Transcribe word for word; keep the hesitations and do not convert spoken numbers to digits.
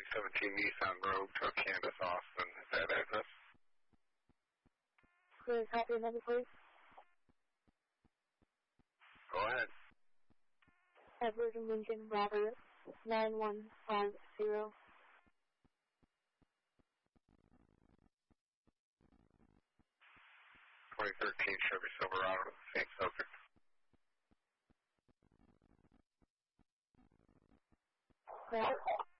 seventeen Nissan Rogue, truck Candace, Austin. Is that address? Please copy your number, please. Go ahead. Edward Lincoln Robert, nine one five zero. twenty thirteen Chevy Silverado, same subject. Yeah.